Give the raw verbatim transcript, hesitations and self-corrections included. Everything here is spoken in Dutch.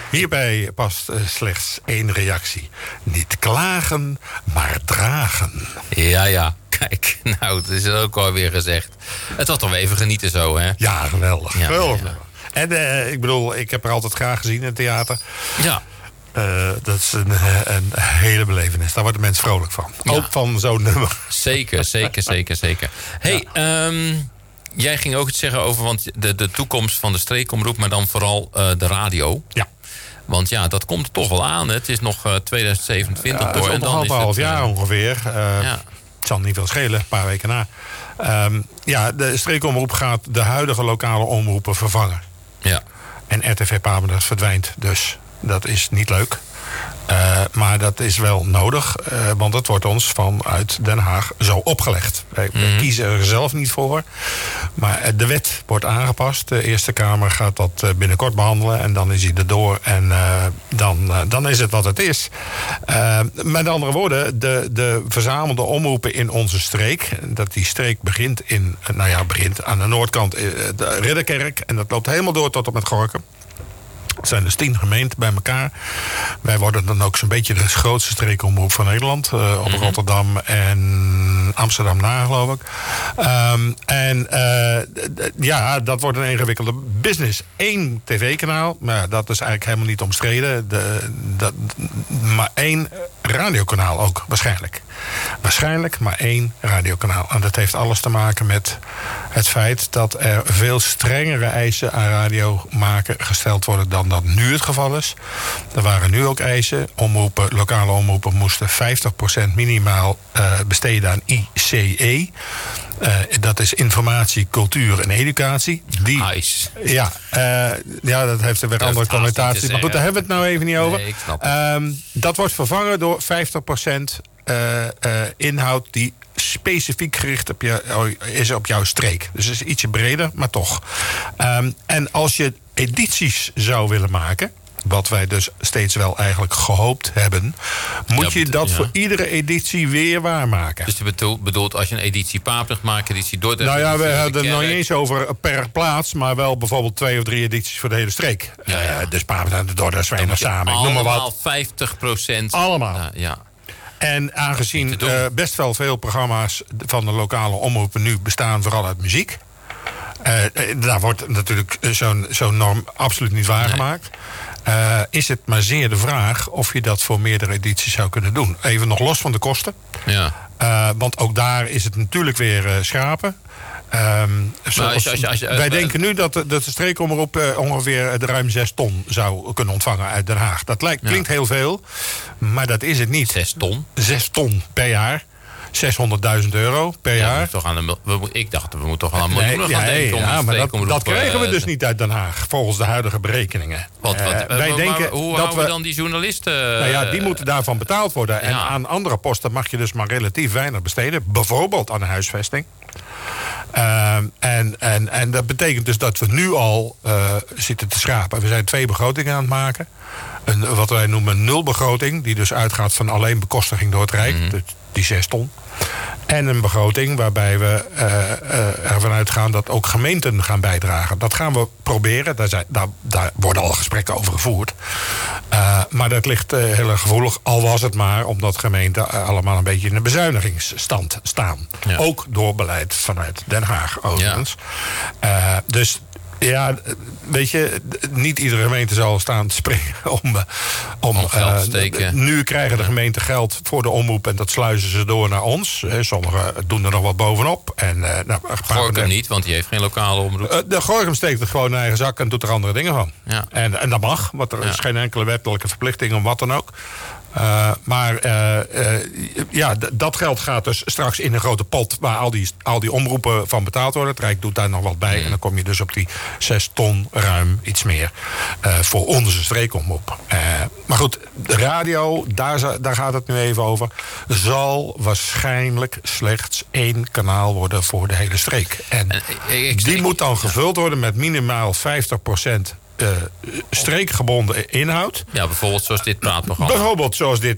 Hierbij past uh, slechts één reactie. Niet klagen, maar dragen. Ja, ja. Kijk, nou, dat is ook alweer gezegd. Het was toch wel even genieten zo, hè? Ja, geweldig. Ja, geweldig. ja. En uh, ik bedoel, ik heb er altijd graag gezien in het theater. Ja. Uh, dat is een, een hele belevenis. Daar wordt de mens vrolijk van. Ja. Ook van zo'n nummer. Zeker, zeker, zeker, zeker. Hey, ja. um, jij ging ook iets zeggen over want de, de toekomst van de streekomroep, maar dan vooral uh, de radio. Ja. Want ja, dat komt er toch wel aan. Hè? Het is nog uh, tweeduizend zevenentwintig uh, door. Het is nog een half jaar uh, ongeveer. Uh, ja. Het zal niet veel schelen, een paar weken na. Um, ja, de streekomroep gaat de huidige lokale omroepen vervangen. Ja. En R T V Papendrecht verdwijnt dus. Dat is niet leuk. Uh, maar dat is wel nodig, uh, want het wordt ons vanuit Den Haag zo opgelegd. Wij mm-hmm. kiezen er zelf niet voor. Maar de wet wordt aangepast. De Eerste Kamer gaat dat binnenkort behandelen. En dan is hij erdoor. En uh, dan, uh, dan is het wat het is. Uh, met andere woorden, de, de verzamelde omroepen in onze streek. Dat die streek begint in, nou ja, begint aan de noordkant uh, de Ridderkerk. En dat loopt helemaal door tot op het Gorinchem. Het zijn dus tien gemeenten bij elkaar. Wij worden dan ook zo'n beetje de grootste streekomroep van Nederland. Uh, op mm-hmm. Rotterdam en Amsterdam na, geloof ik. Um, en uh, d- d- ja, dat wordt een ingewikkelde business. Eén tv-kanaal, maar dat is eigenlijk helemaal niet omstreden. De, dat, maar één radiokanaal ook, waarschijnlijk. Waarschijnlijk maar één radiokanaal. En dat heeft alles te maken met het feit dat er veel strengere eisen aan radio maken gesteld worden dan dat nu het geval is. Er waren nu ook eisen. Omroepen, lokale omroepen moesten vijftig procent minimaal uh, besteden aan I C E. Uh, dat is informatie, cultuur en educatie. Die, nice. Ja, uh, ja, dat heeft er weer dat andere connotaties. Maar goed, daar hebben we het nou even niet over. Nee, ik snap het. Um, dat wordt vervangen door vijftig procent uh, uh, inhoud die specifiek gericht op je, is op jouw streek. Dus het is ietsje breder, maar toch. Um, en als je edities zou willen maken, wat wij dus steeds wel eigenlijk gehoopt hebben, moet ja, je dat ja. voor iedere editie weer waarmaken. Dus je bedoelt, bedoelt als je een editie Papendrecht maakt, editie Dordrecht. Nou ja, we hadden het kerk. nog niet eens over per plaats, maar wel bijvoorbeeld twee of drie edities voor de hele streek. Ja, ja. Uh, dus Papendrecht en Dordrecht, Zwijnen samen. Ik noem maar wat. Allemaal vijftig procent. Allemaal. Uh, ja. En aangezien uh, best wel veel programma's van de lokale omroepen nu bestaan, vooral uit muziek. Uh, daar wordt natuurlijk zo'n, zo'n norm absoluut niet waargemaakt. Nee. Uh, is het maar zeer de vraag of je dat voor meerdere edities zou kunnen doen. Even nog los van de kosten. Ja. Uh, want ook daar is het natuurlijk weer uh, schrapen. Um, zoals, als je, als je, als je, wij uh, denken nu dat de, dat de streekomroep uh, ongeveer de ruim zes ton zou kunnen ontvangen uit Den Haag. Dat lijkt, klinkt ja. heel veel, maar dat is het niet. Zes ton? Zes ton per jaar. zeshonderdduizend euro per ja, jaar. Toch aan een, we, ik dacht, we moeten toch aan een miljoen nee, gaan ja, denken. Ja, om maar dat, dat krijgen we uh, dus niet uit Den Haag, volgens de huidige berekeningen. Wat, wat, uh, wij maar, denken maar, hoe dat houden we, we dan die journalisten? Nou ja, die moeten daarvan betaald worden. Ja. En aan andere posten mag je dus maar relatief weinig besteden. Bijvoorbeeld aan de huisvesting. Uh, en, en, en dat betekent dus dat we nu al uh, zitten te schrapen. We zijn twee begrotingen aan het maken. Een, wat wij noemen een nulbegroting. Die dus uitgaat van alleen bekostiging door het Rijk. Mm-hmm. Dus die zes ton. En een begroting waarbij we uh, uh, ervan uitgaan dat ook gemeenten gaan bijdragen. Dat gaan we proberen. Daar, zijn, daar, daar worden al gesprekken over gevoerd. Uh, maar dat ligt uh, heel erg gevoelig. Al was het maar omdat gemeenten uh, allemaal een beetje in een bezuinigingsstand staan. Ja. Ook door beleid vanuit Den Haag overigens. Ja. Uh, dus ja, weet je, niet iedere gemeente zal staan te springen om, om, om geld te steken. Uh, nu krijgen de gemeenten geld voor de omroep en dat sluizen ze door naar ons. Sommigen doen er nog wat bovenop. En, uh, nou, Gorinchem niet, want die heeft geen lokale omroep. Uh, de Gorinchem steekt het gewoon in eigen zak en doet er andere dingen van. Ja. En, en dat mag, want er ja. is geen enkele wettelijke verplichting om wat dan ook. Uh, maar uh, uh, ja, d- dat geld gaat dus straks in een grote pot waar al die, al die omroepen van betaald worden. Het Rijk doet daar nog wat bij. Mm. En dan kom je dus op die zes ton ruim iets meer uh, voor onze streekomroep. Uh, maar goed, de radio, daar, daar gaat het nu even over. Zal waarschijnlijk slechts één kanaal worden voor de hele streek. En, en ik, ik, die ik, moet dan gevuld worden met minimaal vijftig procent Uh, streekgebonden inhoud. Ja, bijvoorbeeld zoals dit praatprogramma. Bijvoorbeeld zoals dit